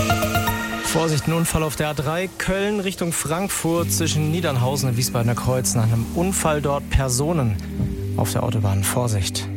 Vorsicht, ein Unfall auf der A3 Köln Richtung Frankfurt zwischen Niedernhausen und Wiesbadener Kreuz. Nach einem Unfall dort Personen auf der Autobahn. Vorsicht.